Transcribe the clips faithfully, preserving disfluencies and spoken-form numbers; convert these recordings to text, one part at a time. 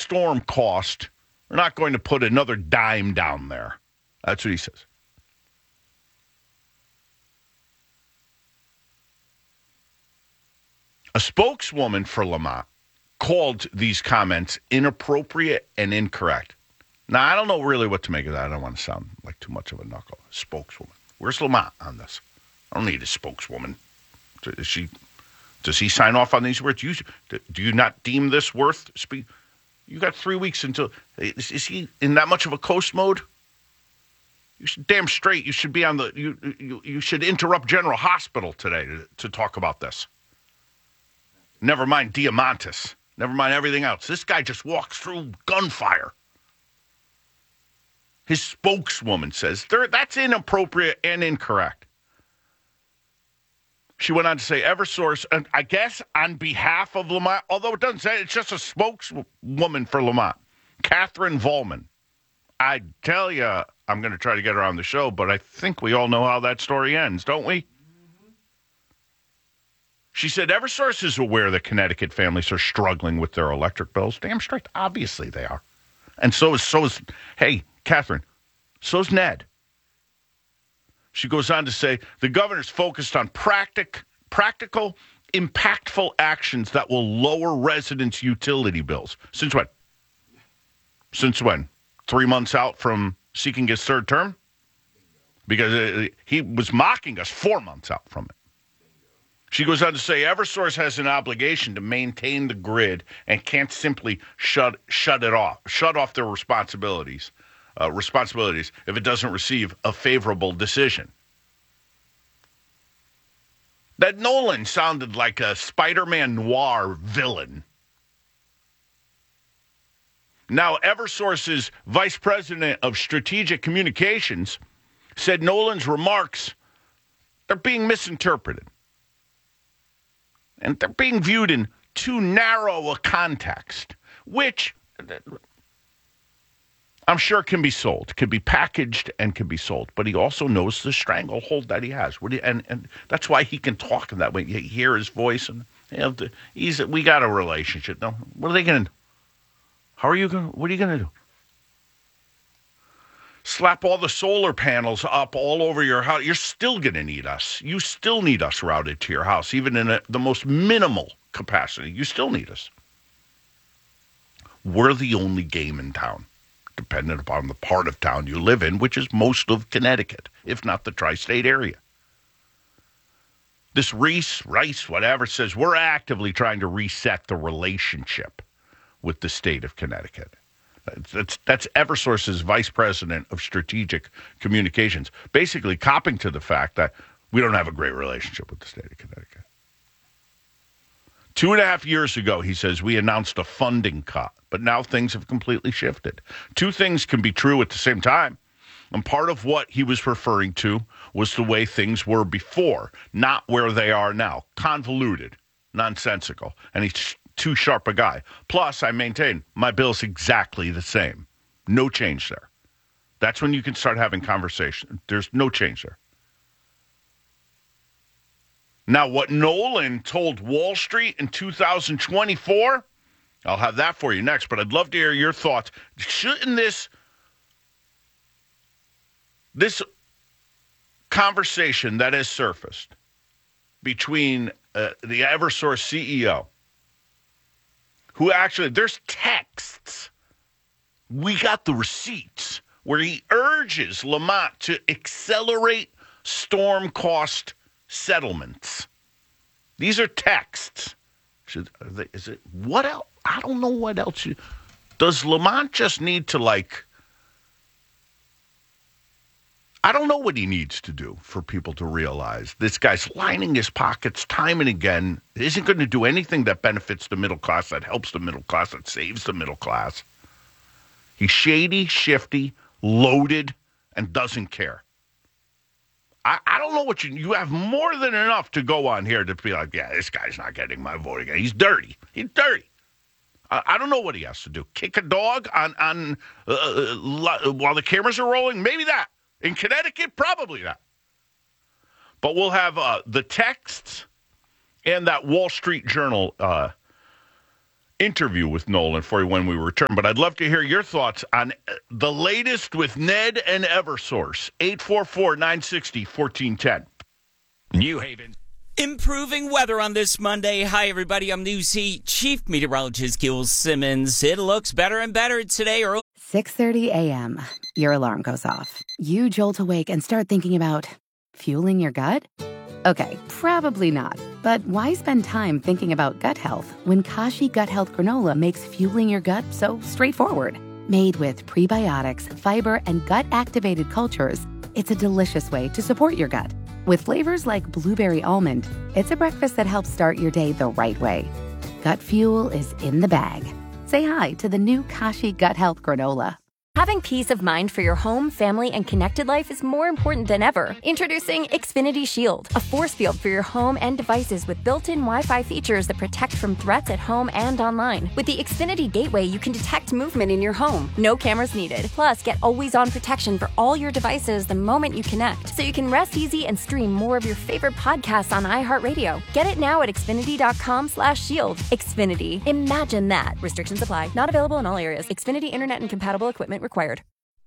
storm cost, we're not going to put another dime down there. That's what he says. A spokeswoman for Lamont called these comments inappropriate and incorrect. Now, I don't know really what to make of that. I don't want to sound like too much of a knuckle. Spokeswoman. Where's Lamont on this? I don't need a spokeswoman. Is she, does he sign off on these words? You, do you not deem this worth speak? You got three weeks until. Is, is he in that much of a coast mode? You should damn straight. You should be on the. You you, you should interrupt General Hospital today to, to talk about this. Never mind Diamantis. Never mind everything else. This guy just walks through gunfire. His spokeswoman says that's inappropriate and incorrect. She went on to say, Eversource, and I guess on behalf of Lamont, although it doesn't say, it's just a spokeswoman for Lamont, Catherine Volman. I tell you, I'm going to try to get her on the show, but I think we all know how that story ends, don't we? Mm-hmm. She said, Eversource is aware that Connecticut families are struggling with their electric bills. Damn straight, obviously they are. And so is, so is, hey, Catherine, so's Ned. She goes on to say, the governor's focused on practic, practical, impactful actions that will lower residents' utility bills. Since when? Since when? Three months out from seeking his third term? Because uh, he was mocking us four months out from it. She goes on to say, Eversource has an obligation to maintain the grid and can't simply shut shut it off, shut off their responsibilities. Uh, responsibilities if it doesn't receive a favorable decision. That Nolan sounded like a Spider-Man noir villain. Now, Eversource's vice president of strategic communications said Nolan's remarks are being misinterpreted. And they're being viewed in too narrow a context, which I'm sure can be sold, can be packaged and can be sold. But he also knows the stranglehold that he has. And, and that's why he can talk in that way. You hear his voice. And you know, he's, we got a relationship. Now, what are they going to do? How are you going to, what are you going to do? Slap all the solar panels up all over your house. You're still going to need us. You still need us routed to your house, even in a, the most minimal capacity. You still need us. We're the only game in town, dependent upon the part of town you live in, which is most of Connecticut, if not the tri-state area. This Reese, Rice, whatever, says we're actively trying to reset the relationship with the state of Connecticut. That's, that's Eversource's vice president of strategic communications, basically copping to the fact that we don't have a great relationship with the state of Connecticut. Two and a half years ago, he says, we announced a funding cut, but now things have completely shifted. Two things can be true at the same time. And part of what he was referring to was the way things were before, not where they are now. Convoluted, nonsensical. And he's too sharp a guy. Plus, I maintain my bill's exactly the same. No change there. That's when you can start having conversation. There's no change there. Now, what Nolan told Wall Street in two thousand twenty-four, I'll have that for you next, but I'd love to hear your thoughts. Shouldn't this, this conversation that has surfaced between uh, the Eversource C E O, who actually, there's texts, we got the receipts, where he urges Lamont to accelerate storm cost settlements. These are texts. Should, are they, is it, what else? I don't know what else. You, does Lamont just need to, like, I don't know what he needs to do for people to realize this guy's lining his pockets time and again, isn't going to do anything that benefits the middle class, that helps the middle class, that saves the middle class. He's shady, shifty, loaded, and doesn't care. I, I don't know what you, you have more than enough to go on here to be like, yeah, this guy's not getting my vote again. He's dirty. He's dirty. I, I don't know what he has to do. Kick a dog on, on uh, while the cameras are rolling? Maybe that. In Connecticut, probably not. But we'll have uh, the texts and that Wall Street Journal uh, interview with Nolan for you when we return. But I'd love to hear your thoughts on the latest with Ned and Eversource. eight four four, nine six zero, one four one zero. New Haven. Improving weather on this Monday. Hi, everybody. I'm News Heat Chief Meteorologist Gil Simmons. It looks better and better today. Early. six thirty a.m. Your alarm goes off. You jolt awake and start thinking about fueling your gut? Okay, probably not. But why spend time thinking about gut health when Kashi Gut Health Granola makes fueling your gut so straightforward? Made with prebiotics, fiber, and gut-activated cultures, it's a delicious way to support your gut. With flavors like blueberry almond, it's a breakfast that helps start your day the right way. Gut fuel is in the bag. Say hi to the new Kashi Gut Health Granola. Having peace of mind for your home, family, and connected life is more important than ever. Introducing Xfinity Shield, a force field for your home and devices with built-in Wi-Fi features that protect from threats at home and online. With the Xfinity Gateway, you can detect movement in your home. No cameras needed. Plus, get always-on protection for all your devices the moment you connect, so you can rest easy and stream more of your favorite podcasts on iHeartRadio. Get it now at Xfinity.com slash shield. Xfinity. Imagine that. Restrictions apply. Not available in all areas. Xfinity Internet and compatible equipment required.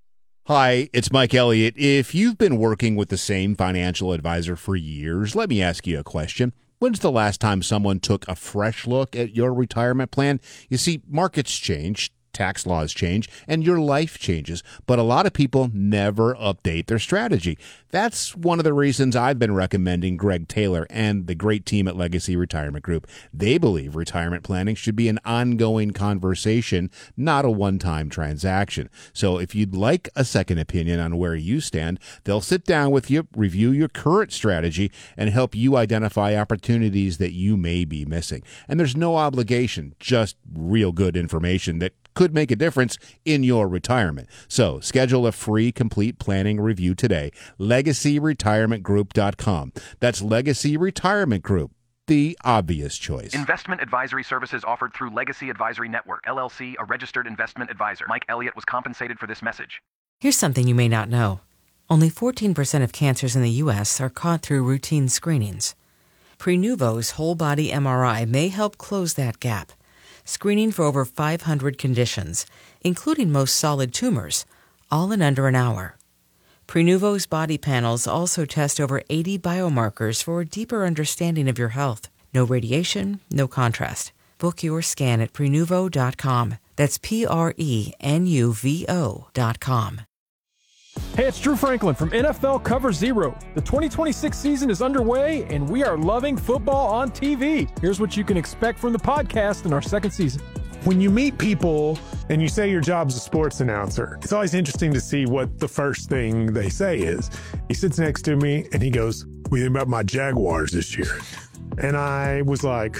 Hi, it's Mike Elliott. If you've been working with the same financial advisor for years, let me ask you a question. When's the last time someone took a fresh look at your retirement plan? You see, markets change, tax laws change, and your life changes, but a lot of people never update their strategy. That's one of the reasons I've been recommending Greg Taylor and the great team at Legacy Retirement Group. They believe retirement planning should be an ongoing conversation, not a one-time transaction. So if you'd like a second opinion on where you stand, they'll sit down with you, review your current strategy, and help you identify opportunities that you may be missing. And there's no obligation, just real good information that could make a difference in your retirement. So schedule a free complete planning review today. legacy retirement group dot com. That's Legacy Retirement Group, the obvious choice. Investment advisory services offered through Legacy Advisory Network, L L C, a registered investment advisor. Mike Elliott was compensated for this message. Here's something you may not know. Only fourteen percent of cancers in the U S are caught through routine screenings. Prenuvo's whole-body M R I may help close that gap, screening for over five hundred conditions, including most solid tumors, all in under an hour. Prenuvo's body panels also test over eighty biomarkers for a deeper understanding of your health. No radiation, no contrast. Book your scan at Prenuvo dot com. That's P R E N U V O dot com. Hey, it's Drew Franklin from N F L Cover Zero. The twenty twenty-six season is underway, and we are loving football on T V. Here's what you can expect from the podcast in our second season. When you meet people and you say your job's a sports announcer, it's always interesting to see what the first thing they say is. He sits next to me and he goes, "What do you think about my Jaguars this year?" And I was like,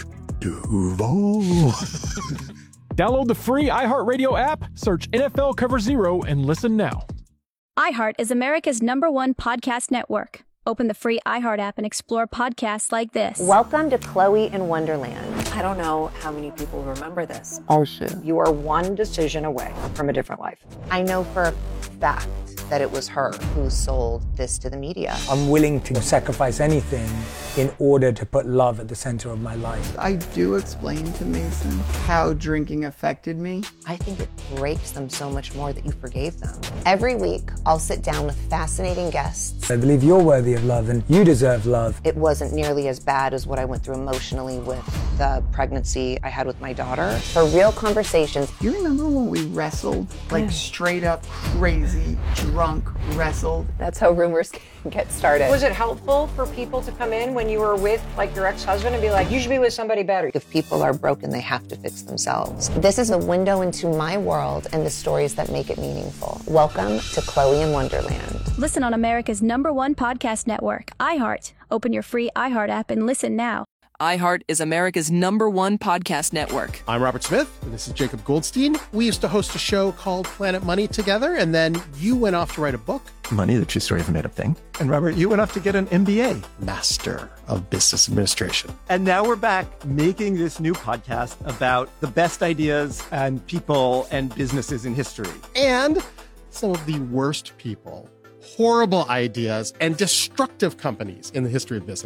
Duval. Download the free iHeartRadio app, search N F L Cover Zero, and listen now. iHeart is America's number one podcast network. Open the free iHeart app and explore podcasts like this. Welcome to Chloe in Wonderland. I don't know how many people remember this. Oh, shit. You are one decision away from a different life. I know for a fact that it was her who sold this to the media. I'm willing to sacrifice anything in order to put love at the center of my life. I do explain to Mason how drinking affected me. I think it breaks them so much more that you forgave them. Every week, I'll sit down with fascinating guests. I believe you're worthy of love and you deserve love. It wasn't nearly as bad as what I went through emotionally with the pregnancy I had with my daughter. For real conversations. You remember when we wrestled? Like straight up crazy, drunk wrestled? That's how rumors get started. Was it helpful for people to come in when you were with like your ex-husband and be like, you should be with somebody better? If people are broken, they have to fix themselves. This is a window into my world and the stories that make it meaningful. Welcome to Chloe in Wonderland. Listen on America's number one podcast network, iHeart. Open your free iHeart app and listen now. iHeart is America's number one podcast network. I'm Robert Smith, and this is Jacob Goldstein. We used to host a show called Planet Money together, and then you went off to write a book. Money, the true story of a made-up thing. And Robert, you went off to get an M B A, Master of Business Administration. And now we're back making this new podcast about the best ideas and people and businesses in history. And some of the worst people, horrible ideas, and destructive companies in the history of business.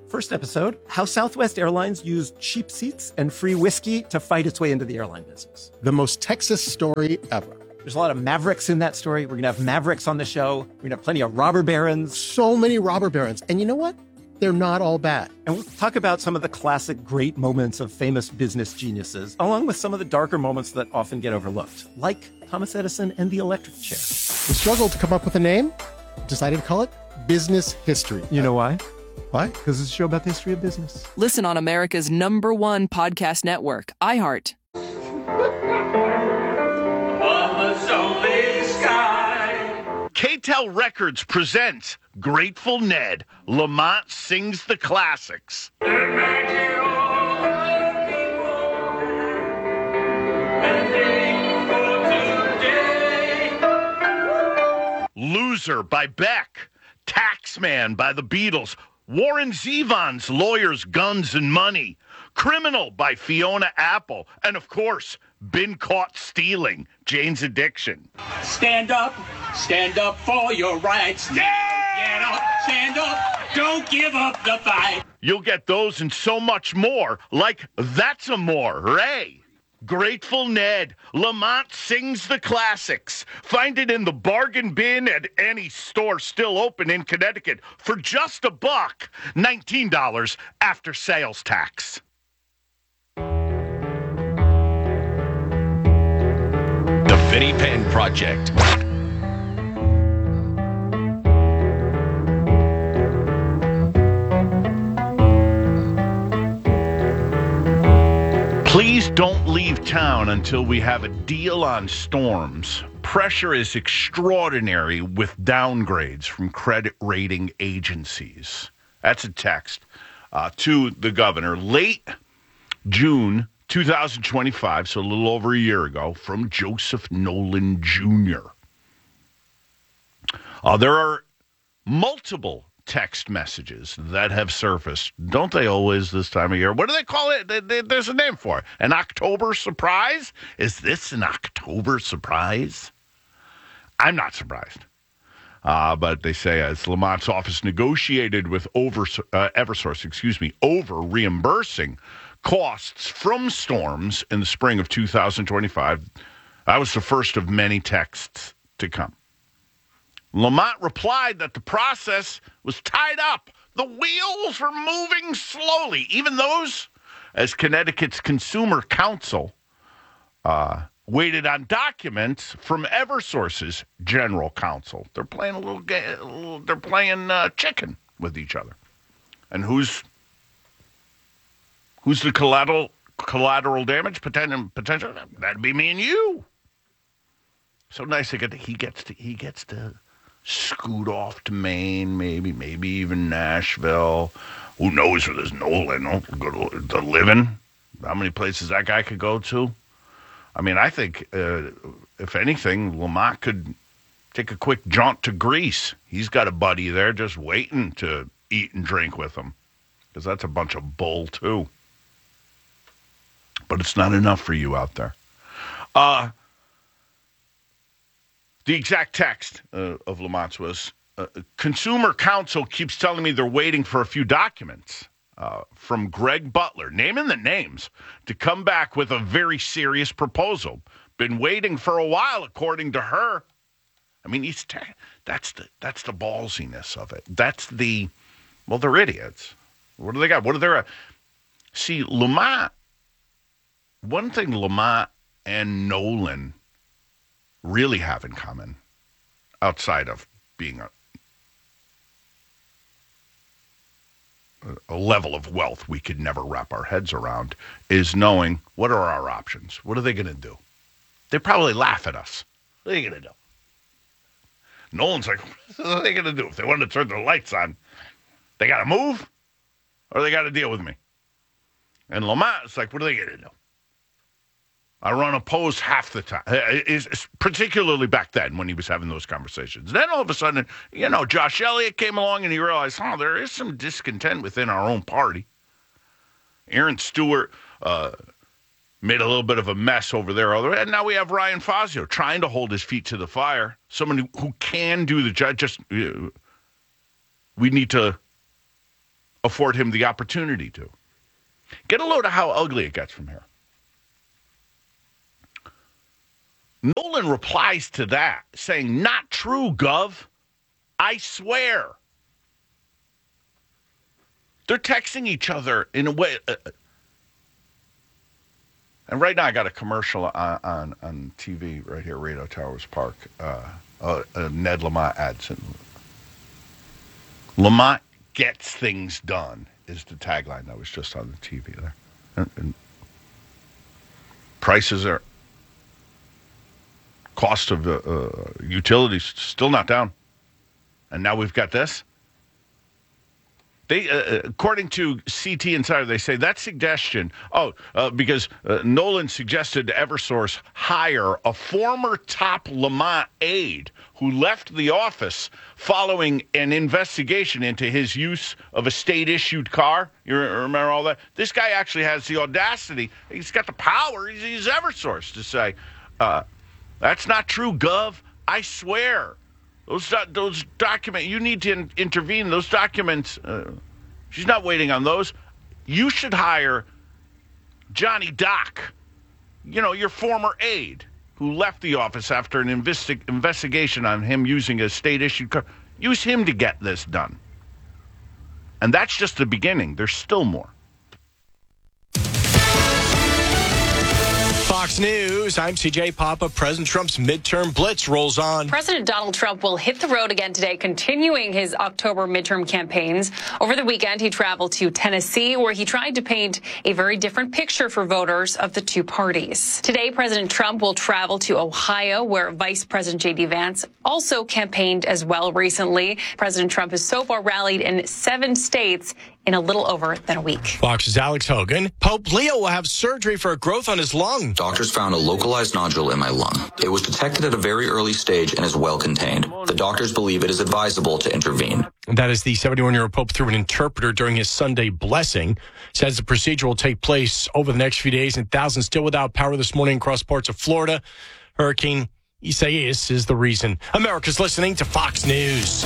First episode, how Southwest Airlines used cheap seats and free whiskey to fight its way into the airline business. The most Texas story ever. There's a lot of Mavericks in that story. We're going to have Mavericks on the show. We're going to have plenty of robber barons. So many robber barons. And you know what? They're not all bad. And we'll talk about some of the classic great moments of famous business geniuses, along with some of the darker moments that often get overlooked, like Thomas Edison and the electric chair. We struggled to come up with a name, decided to call it Business History. You know why? Why? Because it's a show about the history of business. Listen on America's number one podcast network, iHeart. K T E L Records presents Grateful Ned. Lamont sings the classics. Loser by Beck. Taxman by the Beatles. Warren Zevon's Lawyers, Guns, and Money. Criminal by Fiona Apple. And, of course, Been Caught Stealing, Jane's Addiction. Stand up, stand up for your rights. Get up, stand up, don't give up the fight. You'll get those and so much more, like That's Amore, Ray. Grateful Ned. Lamont sings the classics. Find it in the bargain bin at any store still open in Connecticut for just a buck. nineteen dollars after sales tax. The Vinnie Penn Project. Please don't leave town until we have a deal on storms. Pressure is extraordinary with downgrades from credit rating agencies. That's a text uh, to the governor. Late June two thousand twenty-five, so a little over a year ago, from Joseph Nolan Junior Uh, there are multiple text messages that have surfaced. Don't they always this time of year? What do they call it? They, they, there's a name for it. An October surprise? Is this an October surprise? I'm not surprised. Uh, but they say as Lamont's office negotiated with over, uh, Eversource, excuse me, over reimbursing costs from storms in the spring of two thousand twenty-five, that was the first of many texts to come. Lamont replied that the process was tied up. The wheels were moving slowly. Even those, as Connecticut's Consumer Council uh, waited on documents from Eversource's general counsel. They're playing a little game. They're playing uh, chicken with each other. And who's who's the collateral collateral damage potential? Potential that'd be me and you. So nice to get to, he gets to he gets to. scoot off to Maine, maybe, maybe even Nashville. Who knows where there's Nolan? Go to, to living. How many places that guy could go to? I mean, I think, uh, if anything, Lamont could take a quick jaunt to Greece. He's got a buddy there just waiting to eat and drink with him. Because that's a bunch of bull, too. But it's not enough for you out there. Uh... The exact text uh, of Lamont's was, uh, Consumer Counsel keeps telling me they're waiting for a few documents uh, from Greg Butler, naming the names, to come back with a very serious proposal. Been waiting for a while, according to her. I mean, he's te- that's the that's the ballsiness of it. That's the, well, they're idiots. What do they got? What are their, uh, see, Lamont, one thing Lamont and Nolan really have in common, outside of being a, a level of wealth we could never wrap our heads around, is knowing what are our options. What are they going to do? They probably laugh at us. What are they going to do? Nolan's like, what are they going to do? If they wanted to turn the lights on, they got to move or they got to deal with me. And Lamont's like, what are they going to do? I run opposed half the time, is particularly back then when he was having those conversations. Then all of a sudden, you know, Josh Elliott came along and he realized, oh, there is some discontent within our own party. Aaron Stewart uh, made a little bit of a mess over there. And now we have Ryan Fazio trying to hold his feet to the fire. Someone who, who can do the job. Just, uh, we need to afford him the opportunity to. Get a load of how ugly it gets from here. Nolan replies to that saying, "Not true, Gov. I swear." They're texting each other in a way. Uh, and right now I got a commercial on, on, on T V right here, Radio Towers Park. Uh, uh, uh, Ned Lamont adds it. Lamont gets things done is the tagline that was just on the T V there. And, and prices are, cost of uh, uh, utilities still not down. And now we've got this. They, uh, according to C T Insider, they say that suggestion, oh, uh, because uh, Nolan suggested to Eversource hire a former top Lamont aide who left the office following an investigation into his use of a state-issued car. You remember all that? This guy actually has the audacity. He's got the power. He's, he's Eversource to say, uh, that's not true, Gov. I swear. Those those documents, you need to in, intervene. Those documents, uh, she's not waiting on those. You should hire Johnny Dock, you know, your former aide who left the office after an investi- investigation on him using a state-issued car. Use him to get this done. And that's just the beginning. There's still more. Fox News, I'm C J Papa. President Trump's midterm blitz rolls on. President Donald Trump will hit the road again today, continuing his October midterm campaigns. Over the weekend, he traveled to Tennessee, where he tried to paint a very different picture for voters of the two parties. Today, President Trump will travel to Ohio, where Vice President J D Vance also campaigned as well recently. President Trump has so far rallied in seven states in a little over than a week. Fox's Alex Hogan. Pope Leo will have surgery for a growth on his lung. Doctors found a localized nodule in my lung. It was detected at a very early stage and is well contained. The doctors believe it is advisable to intervene. That is the seventy-one-year-old Pope through an interpreter during his Sunday blessing. Says the procedure will take place over the next few days, and thousands still without power this morning across parts of Florida. Hurricane Isaias is the reason. America's listening to Fox News.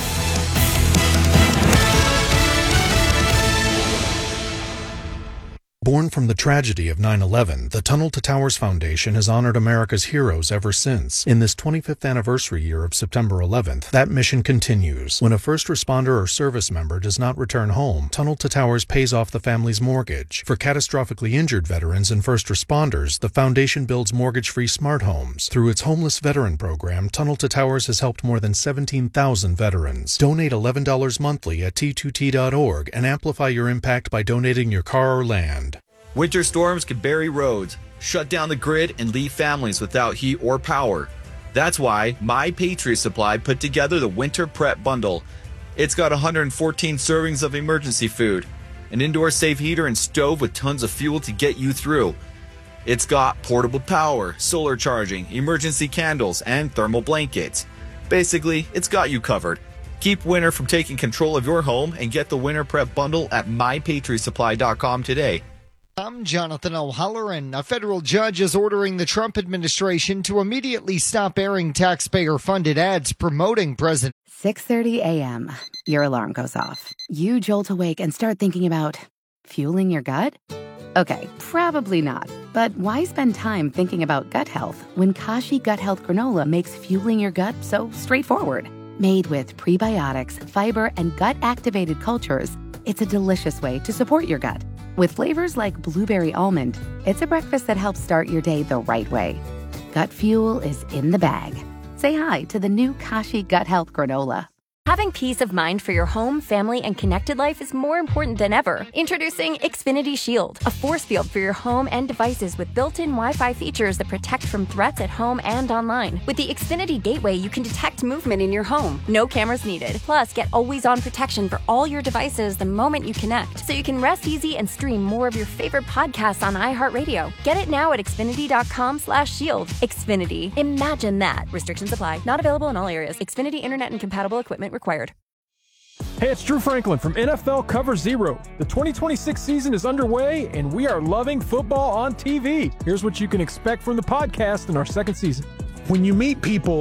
Born from the tragedy of nine eleven, the Tunnel to Towers Foundation has honored America's heroes ever since. In this twenty-fifth anniversary year of September eleventh, that mission continues. When a first responder or service member does not return home, Tunnel to Towers pays off the family's mortgage. For catastrophically injured veterans and first responders, the foundation builds mortgage-free smart homes. Through its homeless veteran program, Tunnel to Towers has helped more than seventeen thousand veterans. Donate eleven dollars monthly at T two T dot org and amplify your impact by donating your car or land. Winter storms can bury roads, shut down the grid, and leave families without heat or power. That's why My Patriot Supply put together the Winter Prep Bundle. It's got one hundred fourteen servings of emergency food, an indoor safe heater and stove with tons of fuel to get you through. It's got portable power, solar charging, emergency candles, and thermal blankets. Basically, it's got you covered. Keep winter from taking control of your home and get the Winter Prep Bundle at my patriot supply dot com today. I'm Jonathan O'Halloran. A federal judge is ordering the Trump administration to immediately stop airing taxpayer-funded ads promoting President. six thirty a.m. Your alarm goes off. You jolt awake and start thinking about fueling your gut? Okay, probably not. But why spend time thinking about gut health when Kashi Gut Health Granola makes fueling your gut so straightforward? Made with prebiotics, fiber, and gut-activated cultures, it's a delicious way to support your gut. With flavors like blueberry almond, it's a breakfast that helps start your day the right way. Gut fuel is in the bag. Say hi to the new Kashi Gut Health Granola. Having peace of mind for your home, family, and connected life is more important than ever. Introducing Xfinity Shield, a force field for your home and devices with built-in Wi-Fi features that protect from threats at home and online. With the Xfinity Gateway, you can detect movement in your home. No cameras needed. Plus, get always-on protection for all your devices the moment you connect, so you can rest easy and stream more of your favorite podcasts on iHeartRadio. Get it now at Xfinity dot com slash shield. Xfinity. Imagine that. Restrictions apply. Not available in all areas. Xfinity Internet and compatible equipment required. Hey, it's Drew Franklin from N F L Cover Zero. The twenty twenty-six season is underway, and we are loving football on T V. Here's what you can expect from the podcast in our second season. When you meet people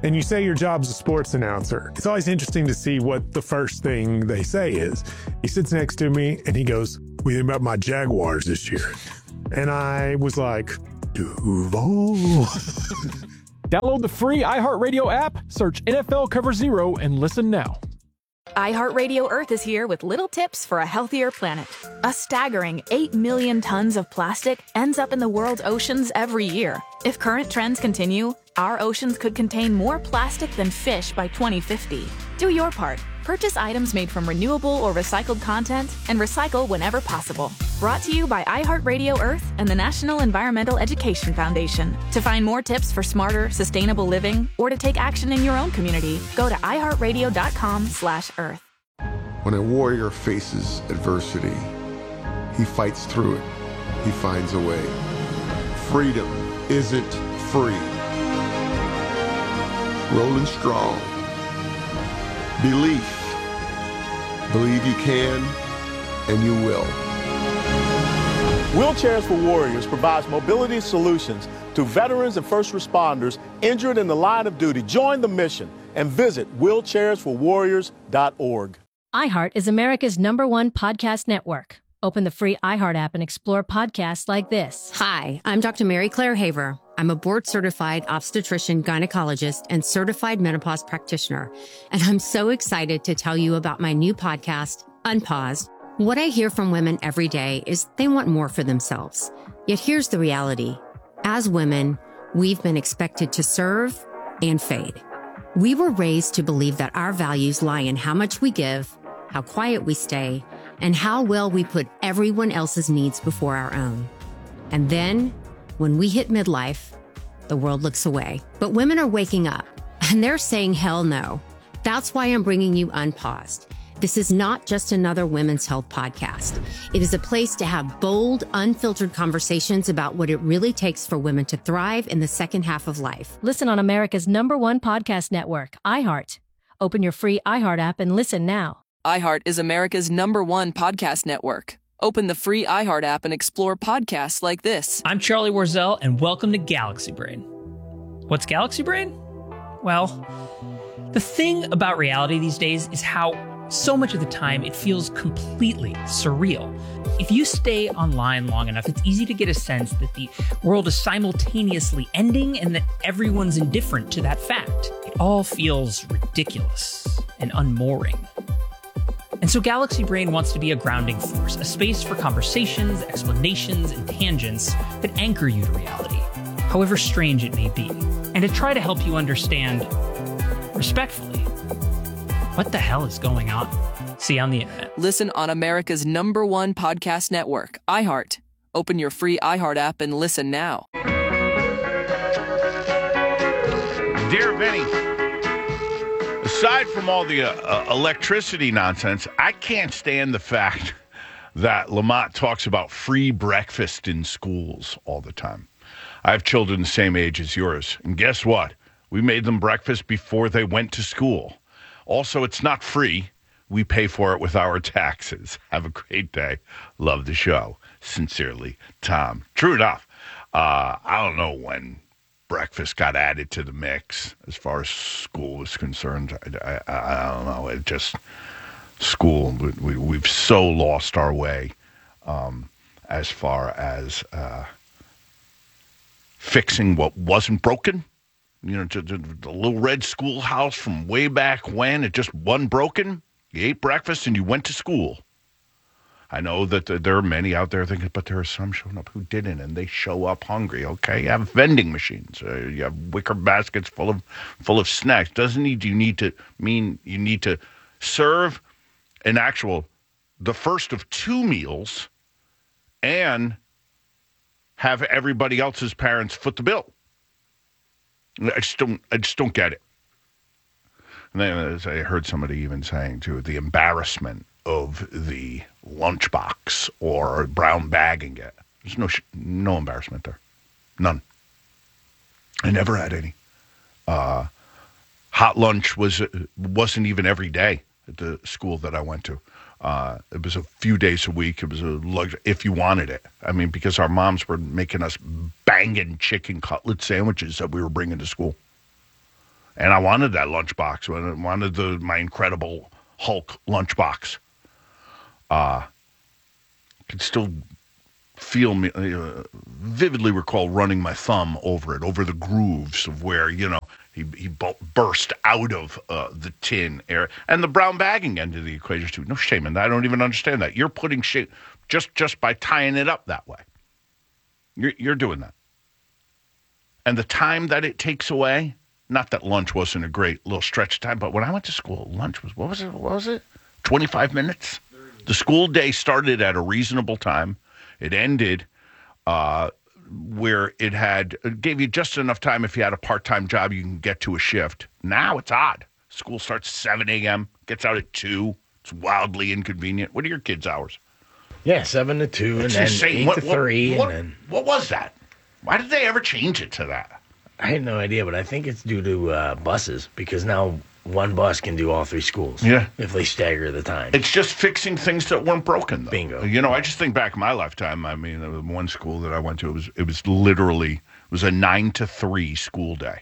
and you say your job's a sports announcer. It's always interesting to see what the first thing they say is. He sits next to me and he goes, "What do you think about my Jaguars this year?" And I was like, Duval. Download the free iHeartRadio app, search N F L Cover Zero, and listen now. iHeartRadio Earth is here with little tips for a healthier planet. A staggering eight million tons of plastic ends up in the world's oceans every year. If current trends continue, our oceans could contain more plastic than fish by twenty fifty. Do your part. Purchase items made from renewable or recycled content and recycle whenever possible. Brought to you by iHeartRadio Earth and the National Environmental Education Foundation. To find more tips for smarter, sustainable living or to take action in your own community, go to iHeartRadio.com slash Earth. When a warrior faces adversity, he fights through it. He finds a way. Freedom isn't free. Rolling strong. Belief. Believe you can, and you will. Wheelchairs for Warriors provides mobility solutions to veterans and first responders injured in the line of duty. Join the mission and visit wheelchairs for warriors dot org. iHeart is America's number one podcast network. Open the free iHeart app and explore podcasts like this. Hi, I'm Doctor Mary Claire Haver. I'm a board-certified obstetrician, gynecologist, and certified menopause practitioner. And I'm so excited to tell you about my new podcast, Unpaused. What I hear from women every day is they want more for themselves. Yet here's the reality. As women, we've been expected to serve and fade. We were raised to believe that our values lie in how much we give, how quiet we stay, and how well we put everyone else's needs before our own. And then, when we hit midlife, the world looks away. But women are waking up, and they're saying hell no. That's why I'm bringing you Unpaused. This is not just another women's health podcast. It is a place to have bold, unfiltered conversations about what it really takes for women to thrive in the second half of life. Listen on America's number one podcast network, iHeart. Open your free iHeart app and listen now. iHeart is America's number one podcast network. Open the free iHeart app and explore podcasts like this. I'm Charlie Warzel, and welcome to Galaxy Brain. What's Galaxy Brain? Well, the thing about reality these days is how so much of the time it feels completely surreal. If you stay online long enough, it's easy to get a sense that the world is simultaneously ending and that everyone's indifferent to that fact. It all feels ridiculous and unmooring. And so Galaxy Brain wants to be a grounding force, a space for conversations, explanations, and tangents that anchor you to reality, however strange it may be, and to try to help you understand, respectfully, what the hell is going on? See you on the internet. Listen on America's number one podcast network, iHeart. Open your free iHeart app and listen now. Dear Vinny, aside from all the uh, uh, electricity nonsense, I can't stand the fact that Lamont talks about free breakfast in schools all the time. I have children the same age as yours, and guess what? We made them breakfast before they went to school. Also, it's not free. We pay for it with our taxes. Have a great day. Love the show. Sincerely, Tom. True enough. Uh, I don't know when breakfast got added to the mix as far as school is concerned. I, I, I don't know. It just, school, we, we, we've so lost our way um, as far as uh, fixing what wasn't broken. You know, the, the little red schoolhouse from way back when, it just wasn't broken. You ate breakfast and you went to school. I know that there are many out there thinking, but there are some showing up who didn't, and they show up hungry. Okay, you have vending machines. Uh, you have wicker baskets full of full of snacks. Doesn't need you need to mean you need to serve an actual, the first of two meals, and have everybody else's parents foot the bill. I just don't, I just don't get it. And then as I heard somebody even saying, too, the embarrassment of the lunchbox or brown bagging it. There's no no embarrassment there. None. I never had any. Uh, hot lunch was, wasn't even every day at the school that I went to. Uh, it was a few days a week. It was a luxury if you wanted it. I mean, because our moms were making us banging chicken cutlet sandwiches that we were bringing to school. And I wanted that lunchbox. I wanted the my Incredible Hulk lunchbox. Uh, I could still feel me, uh, vividly recall running my thumb over it, over the grooves of where, you know, he he burst out of uh, the tin area. And the brown bagging end of the equation, too. No shame in that. I don't even understand that. You're putting shit just, just by tying it up that way. You're, you're doing that. And the time that it takes away, not that lunch wasn't a great little stretch of time, but when I went to school, lunch was, what was it? What was it? twenty-five minutes? The school day started at a reasonable time. It ended uh, where it had, it gave you just enough time if you had a part-time job, you can get to a shift. Now it's odd. School starts at seven a.m., gets out at two. It's wildly inconvenient. What are your kids' hours? Yeah, seven to two, It's and then insane. eight What- to what- three, what- and then What was that? Why did they ever change it to that? I had no idea, but I think it's due to uh, buses because now one bus can do all three schools. Yeah. if they stagger the time. It's just fixing things that weren't broken, though. Bingo. You know, I just think back in my lifetime. I mean, there was one school that I went to, it was it was literally it was a nine to three school day.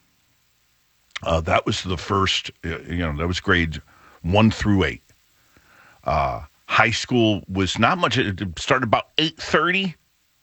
Uh, that was the first. uh, You know, that was grades one through eight. Uh, high school was not much. It started about eight thirty,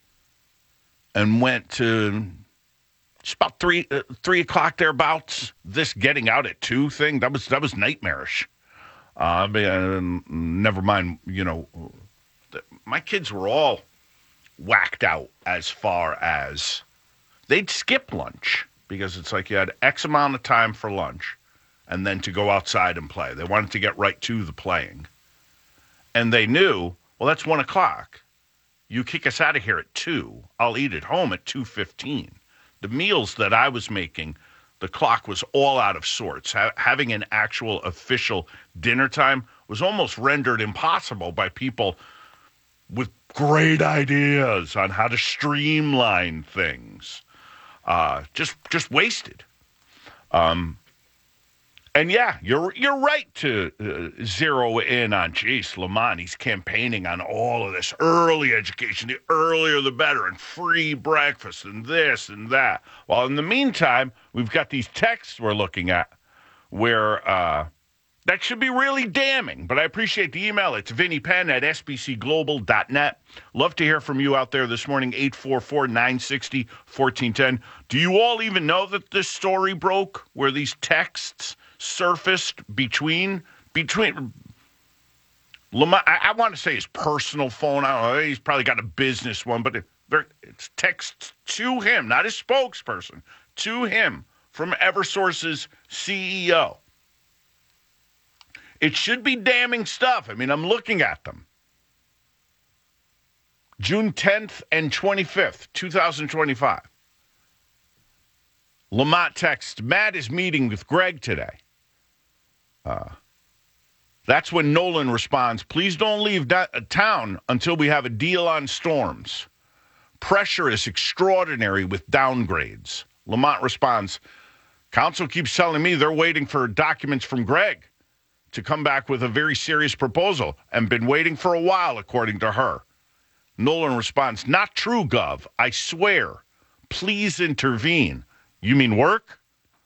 and went to just about three uh, three o'clock thereabouts. This getting out at two thing that was that was nightmarish. Uh, but, uh, never mind, you know, th- my kids were all whacked out as far as they'd skip lunch because it's like you had X amount of time for lunch and then to go outside and play. They wanted to get right to the playing. And they knew, well, that's one o'clock. You kick us out of here at two. I'll eat at home at two fifteen. The meals that I was making, the clock was all out of sorts. Ha- having an actual official dinner time was almost rendered impossible by people with great ideas on how to streamline things. Uh, just just wasted. Um, and yeah, you're you're right to uh, zero in on, geez, Lamont, he's campaigning on all of this early education. The earlier the better, and free breakfast, and this and that. Well, in the meantime, we've got these texts we're looking at where uh, that should be really damning. But I appreciate the email. It's Vinny Penn at S B C global dot net. Love to hear from you out there this morning, eight four four, nine six zero, one four one zero. Do you all even know that this story broke where these texts surfaced between between Lamont, I, I want to say his personal phone. I don't know. He's probably got a business one, but it, it's texts to him, not his spokesperson, to him from Eversource's C E O. It should be damning stuff. I mean, I'm looking at them. June tenth and twenty-fifth, twenty twenty-five. Lamont texts, Matt is meeting with Greg today. Uh, that's when Nolan responds, please don't leave da- town until we have a deal on storms. Pressure is extraordinary with downgrades. Lamont responds, council keeps telling me they're waiting for documents from Greg to come back with a very serious proposal and been waiting for a while, according to her. Nolan responds, not true, Gov. I swear. Please intervene. You mean work?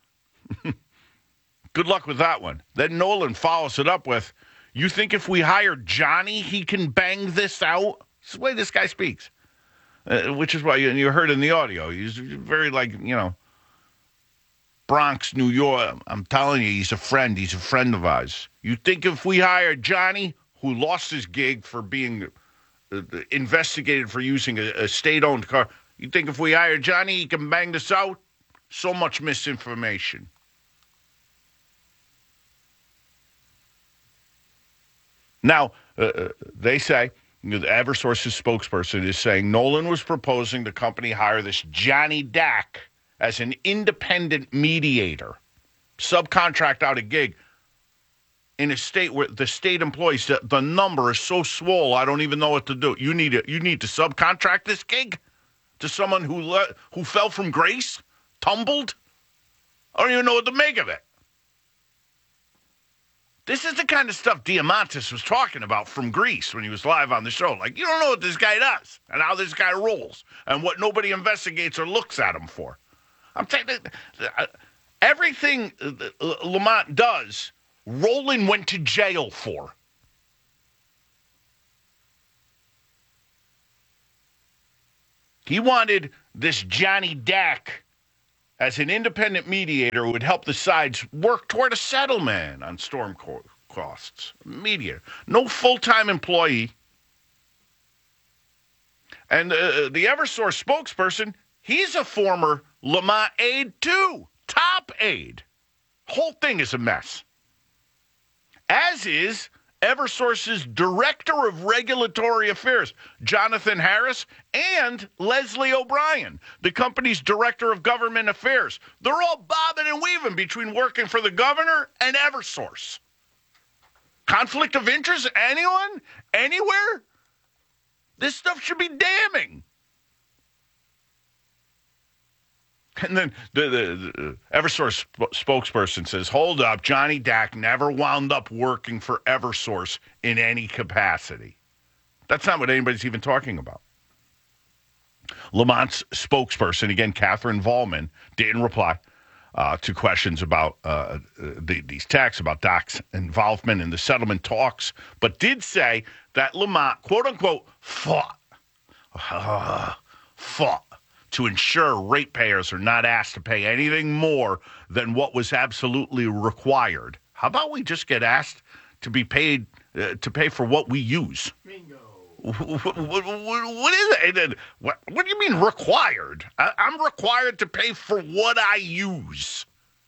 Good luck with that one. Then Nolan follows it up with, you think if we hire Johnny, he can bang this out? This is the way this guy speaks. Uh, which is why you, you heard in the audio. He's very like, you know, Bronx, New York. I'm telling you, he's a friend. He's a friend of ours. You think if we hire Johnny, who lost his gig for being uh, investigated for using a, a state-owned car, you think if we hire Johnny, he can bang this out? So much misinformation. Now, uh, they say, the Eversource's spokesperson is saying Nolan was proposing the company hire this Johnny Dack as an independent mediator, subcontract out a gig in a state where the state employees, the, the number is so small, I don't even know what to do. You need to, you need to subcontract this gig to someone who le- who fell from grace, tumbled? I don't even know what to make of it. This is the kind of stuff Diamandis was talking about from Greece when he was live on the show. Like, you don't know what this guy does and how this guy rolls and what nobody investigates or looks at him for. I'm saying that Everything Lamont does, Rowland went to jail for. He wanted this Johnny Dack as an independent mediator who would help the sides work toward a settlement on storm co- costs. Mediator. No full-time employee. And uh, the Eversource spokesperson, he's a former Lamont aide too. Top aide. Whole thing is a mess. As is Eversource's Director of Regulatory Affairs, Jonathan Harris, and Leslie O'Brien, the company's Director of Government Affairs. They're all bobbing and weaving between working for the governor and Eversource. Conflict of interest? Anyone? Anywhere? This stuff should be damning. And then the, the, the Eversource sp- spokesperson says, hold up, Johnny Dack never wound up working for Eversource in any capacity. That's not what anybody's even talking about. Lamont's spokesperson, again, Catherine Vollman, didn't reply uh, to questions about uh, the, these texts, about Dack's involvement in the settlement talks, but did say that Lamont, quote unquote, fought, uh, fought, to ensure ratepayers are not asked to pay anything more than what was absolutely required. How about we just get asked to be paid uh, to pay for what we use? Bingo. What, what, what, what is it? What, what do you mean required? I, I'm required to pay for what I use.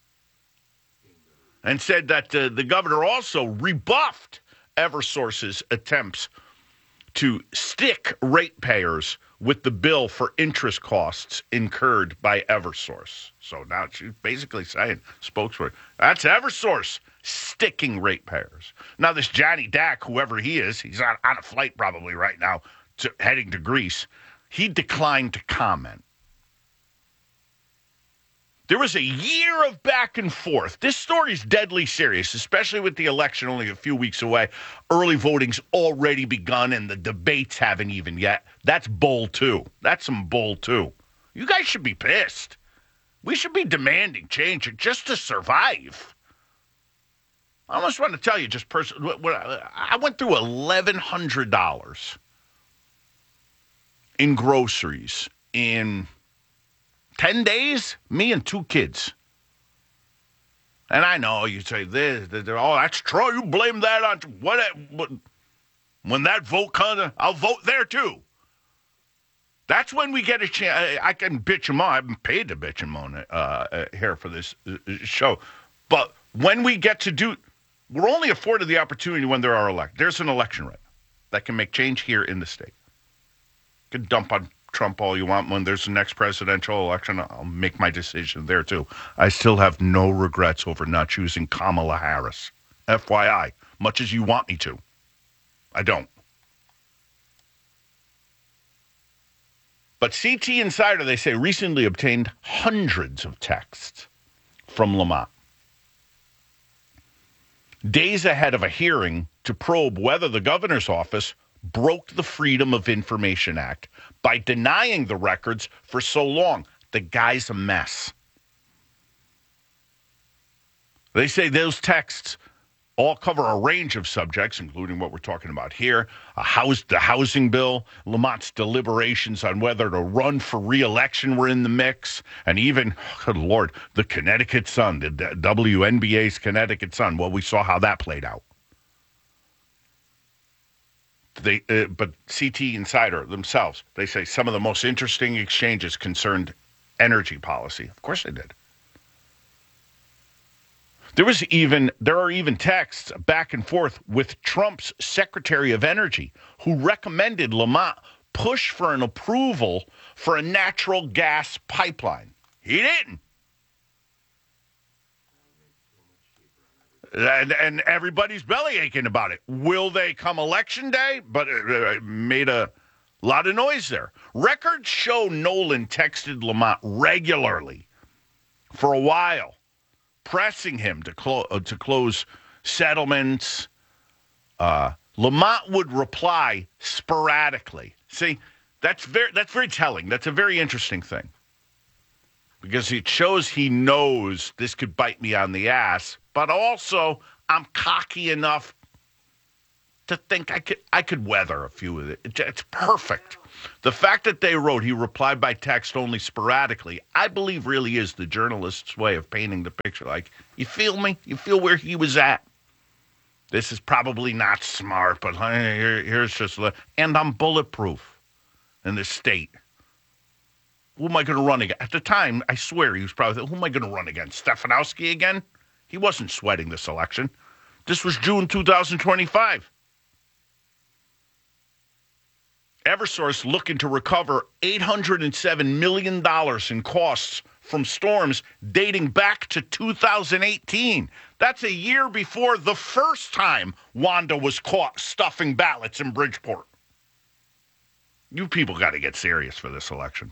And said that uh, the governor also rebuffed Eversource's attempts to stick ratepayers with the bill for interest costs incurred by Eversource. So now she's basically saying, spokesperson, that's Eversource sticking ratepayers. Now this Johnny Dack, whoever he is, he's on, on a flight probably right now to, heading to Greece. He declined to comment. There was a year of back and forth. This story's deadly serious, especially with the election only a few weeks away. Early voting's already begun, and the debates haven't even yet. That's bull, too. That's some bull, too. You guys should be pissed. We should be demanding change just to survive. I almost want to tell you just personally, I went through eleven hundred dollars in groceries in ten days, me and two kids. And I know you say this, this, oh, that's true. You blame that on what? what when that vote comes, I'll vote there too. That's when we get a chance. I, I can bitch and moan. I haven't paid to bitch and moan uh, uh, here for this uh, show. But when we get to do, we're only afforded the opportunity when there are elections. There's an election right now that can make change here in the state. You can dump on Trump all you want. When there's the next presidential election, I'll make my decision there too. I still have no regrets over not choosing Kamala Harris. F Y I, much as you want me to. I don't. But C T Insider, they say, recently obtained hundreds of texts from Lamont, days ahead of a hearing to probe whether the governor's office broke the Freedom of Information Act by denying the records for so long. The guy's a mess. They say those texts all cover a range of subjects, including what we're talking about here, a house, the housing bill, Lamont's deliberations on whether to run for re-election were in the mix, and even, good Lord, the Connecticut Sun, the W N B A's Connecticut Sun. Well, we saw how that played out. They, uh, but C T Insider themselves, they say some of the most interesting exchanges concerned energy policy. Of course they did. There was even there are even texts back and forth with Trump's Secretary of Energy, who recommended Lamont push for an approval for a natural gas pipeline. He didn't. And, and everybody's belly aching about it. Will they come election day? But it made a lot of noise there. Records show Nolan texted Lamont regularly for a while, pressing him to, clo- uh, to close settlements. Uh, Lamont would reply sporadically. See, that's very that's very telling. That's a very interesting thing. because it shows he knows this could bite me on the ass, but also I'm cocky enough to think I could I could weather a few of it. It's perfect. The fact that they wrote he replied by text only sporadically, I believe really is the journalist's way of painting the picture. Like, you feel me? You feel where he was at? This is probably not smart, but here, here's just, and I'm bulletproof in this state. Who am I going to run against? At the time, I swear he was probably, who am I going to run against? Stefanowski again? He wasn't sweating this election. This was June two thousand twenty-five. Eversource looking to recover eight hundred seven million dollars in costs from storms dating back to two thousand eighteen. That's a year before the first time Wanda was caught stuffing ballots in Bridgeport. You people got to get serious for this election.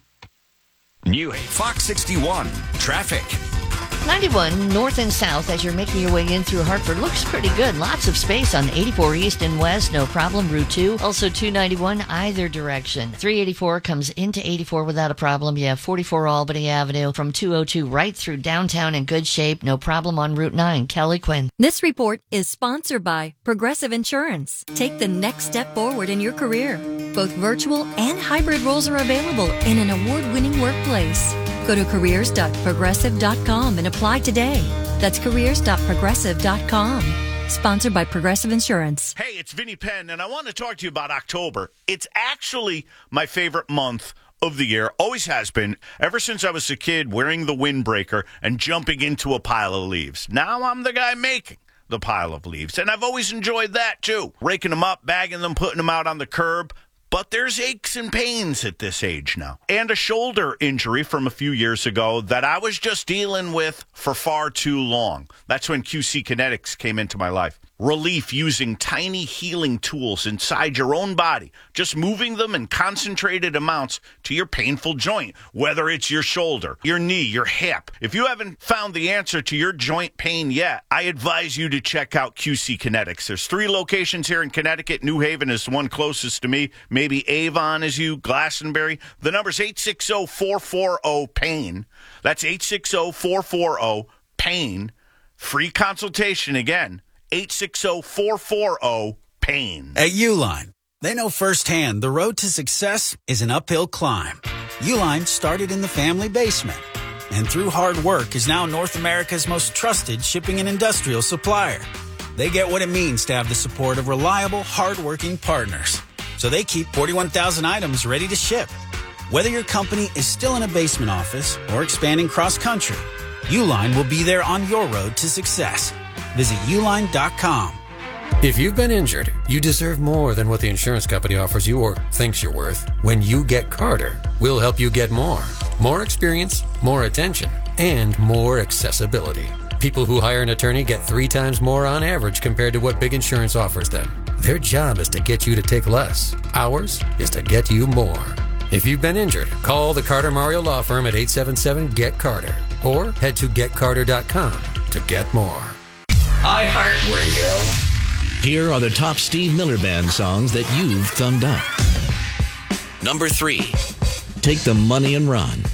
New Fox sixty-one traffic. ninety-one north and south as you're making your way in through Hartford. Looks pretty good. Lots of space on eighty-four east and west. No problem. Route two. Also two ninety-one either direction. three eighty-four comes into eighty-four without a problem. You have forty-four Albany Avenue from two oh two right through downtown in good shape. No problem on Route nine. Kelly Quinn. This report is sponsored by Progressive Insurance. Take the next step forward in your career. Both virtual and hybrid roles are available in an award-winning workplace. Go to careers dot progressive dot com and apply today. That's careers dot progressive dot com. Sponsored by Progressive Insurance. Hey, it's Vinny Penn, and I want to talk to you about October. It's actually my favorite month of the year. Always has been, ever since I was a kid wearing the windbreaker and jumping into a pile of leaves. Now I'm the guy making the pile of leaves, and I've always enjoyed that, too. Raking them up, bagging them, putting them out on the curb. But there's aches and pains at this age now. And a shoulder injury from a few years ago that I was just dealing with for far too long. That's when Q C Kinetics came into my life. Relief using tiny healing tools inside your own body, just moving them in concentrated amounts to your painful joint, whether it's your shoulder, your knee, your hip. If you haven't found the answer to your joint pain yet, I advise you to check out Q C Kinetics. There's three locations here in Connecticut. New Haven is the one closest to me. Maybe Avon is you, Glastonbury. The number's eight six zero, four four zero, PAIN. That's eight six zero, four four zero, PAIN. Free consultation again. eight six zero, four four zero, PAIN. At Uline, they know firsthand the road to success is an uphill climb. Uline started in the family basement, and through hard work is now North America's most trusted shipping and industrial supplier. They get what it means to have the support of reliable, hard-working partners. So they keep forty-one thousand items ready to ship. Whether your company is still in a basement office or expanding cross-country, Uline will be there on your road to success. Visit uline dot com. If you've been injured, you deserve more than what the insurance company offers you or thinks you're worth. When you get Carter, we'll help you get more. More experience, more attention, and more accessibility. People who hire an attorney get three times more on average compared to what big insurance offers them. Their job is to get you to take less. Ours is to get you more. If you've been injured, call the Carter Mario Law Firm at eight seven seven, get carter or head to get carter dot com to get more. iHeartRadio. Here are the top Steve Miller Band songs that you've thumbed up. Number three, Take the Money and Run.